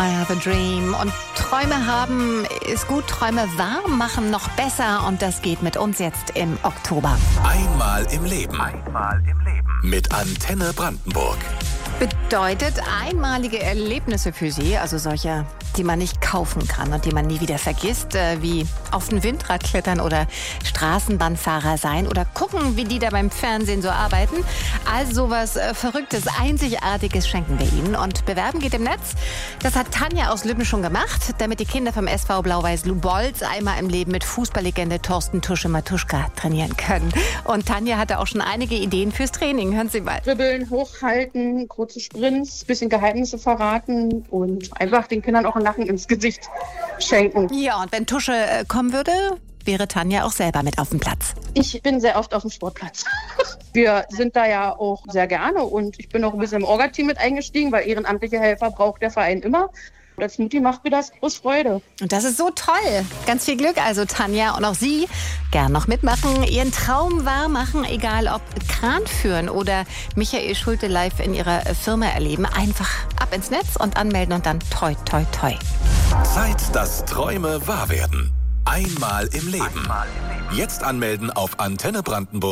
I have a dream. Und Träume haben ist gut, Träume wahr machen noch besser. Und das geht mit uns jetzt im Oktober. Einmal im Leben. Mit Antenne Brandenburg. Bedeutet einmalige Erlebnisse für Sie, also solche, die man nicht kaufen kann und die man nie wieder vergisst, wie auf den Windrad klettern oder Straßenbahnfahrer sein oder gucken, wie die da beim Fernsehen so arbeiten. Also sowas Verrücktes, Einzigartiges schenken wir Ihnen. Und bewerben geht im Netz. Das hat Tanja aus Lübben schon gemacht, damit die Kinder vom SV Blau-Weiß Lubolz einmal im Leben mit Fußballlegende Thorsten Tusche-Matuschka trainieren können. Und Tanja hatte auch schon einige Ideen fürs Training. Hören Sie mal. Dribbeln, hochhalten, kurze Sprints, bisschen Geheimnisse verraten und einfach den Kindern auch einen Lachen ins Gesicht schenken. Ja, und wenn Tusche kommen würde, wäre Tanja auch selber mit auf dem Platz. Ich bin sehr oft auf dem Sportplatz. Wir sind da ja auch sehr gerne und ich bin auch ein bisschen im Orga-Team mit eingestiegen, weil ehrenamtliche Helfer braucht der Verein immer. Und als Mutti macht mir das groß Freude. Und das ist so toll. Ganz viel Glück also, Tanja. Und auch Sie gern noch mitmachen, Ihren Traum wahr machen, egal ob Kran führen oder Michael Schulte live in Ihrer Firma erleben. Einfach ab ins Netz und anmelden und dann toi, toi, toi. Zeit, dass Träume wahr werden. Einmal im Leben. Jetzt anmelden auf Antenne Brandenburg.